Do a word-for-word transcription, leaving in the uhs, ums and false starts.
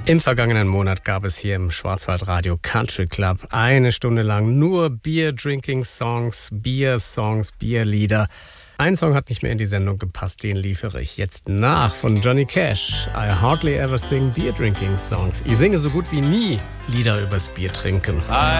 Im vergangenen Monat gab es hier im Schwarzwaldradio Country Club eine Stunde lang nur Beer-Drinking-Songs, Bier-Songs, Bierlieder. Ein Song hat nicht mehr in die Sendung gepasst, den liefere ich jetzt nach von Johnny Cash. I hardly ever sing Beer-Drinking-Songs. Ich singe so gut wie nie Lieder übers Bier trinken. I